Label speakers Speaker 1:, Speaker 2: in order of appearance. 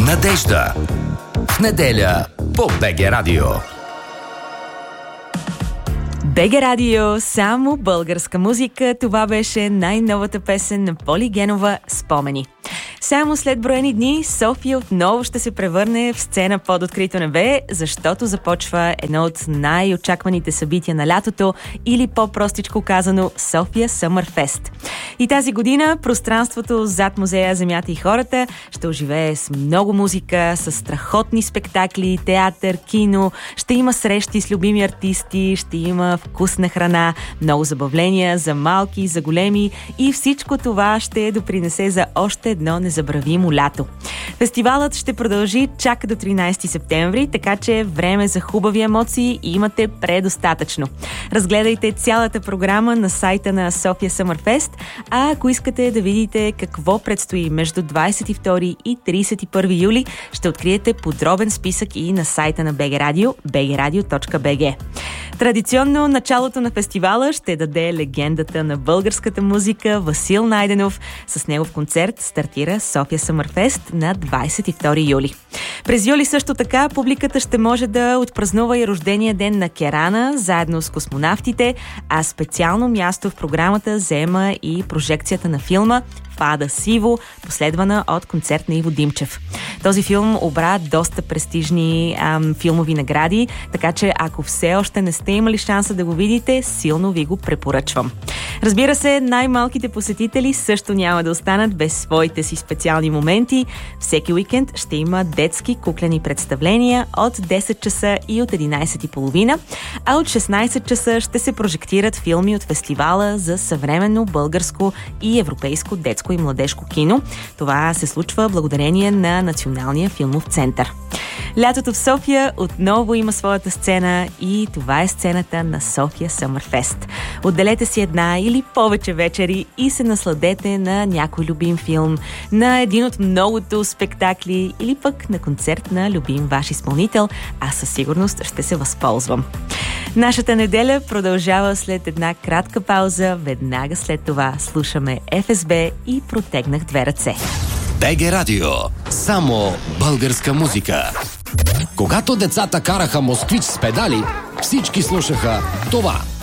Speaker 1: Надежда. В неделя по БГ Радио.
Speaker 2: БГ Радио, само българска музика. Това беше най-новата песен на Поли Генова "Спомени". Само след броени дни София отново ще се превърне в сцена под открито небе, защото започва едно от най-очакваните събития на лятото, или по-простичко казано София Съмър Фест. И тази година пространството зад музея "Земята и хората" ще оживее с много музика, с страхотни спектакли, театър, кино, ще има срещи с любими артисти, ще има вкусна храна, много забавления за малки и за големи, и всичко това ще допринесе за още едно незабравимо лято. Фестивалът ще продължи чак до 13 септември, така че време за хубави емоции имате предостатъчно. Разгледайте цялата програма на сайта на София Съмър Фест, а ако искате да видите какво предстои между 22 и 31 юли, ще откриете подробен списък и на сайта на БГ Радио, bgradio.bg. Традиционно началото на фестивала ще даде легендата на българската музика Васил Найденов. С негов концерт стартира София Съмър Фест на 22 юли. През юли също така публиката ще може да отпразнува и рождения ден на Керана, заедно с космонавтите, а специално място в програмата заема и прожекцията на филма "Фада Сиво", последвана от концерт на Иво Димчев. Този филм обра доста престижни филмови награди, така че ако все още не сте имали шанса да го видите, силно ви го препоръчвам. Разбира се, най-малките посетители също няма да останат без своите си специални моменти. Всеки уикенд ще има детски куклени представления от 10 часа и от 11:30, а от 16 часа ще се прожектират филми от фестивала за съвременно българско и европейско детско и младежко кино. Това се случва благодарение на Националния филмов център. Лятото в София отново има своята сцена и това е сцената на София Съмър Фест. Отделете си една или повече вечери и се насладете на някой любим филм, на един от многото спектакли или пък на концерт на любим ваш изпълнител. Аз със сигурност ще се възползвам. Нашата неделя продължава след една кратка пауза. Веднага след това слушаме ФСБ и "Протегнах две ръце".
Speaker 1: БГ Радио. Само българска музика. Когато децата караха москвич с педали, всички слушаха това.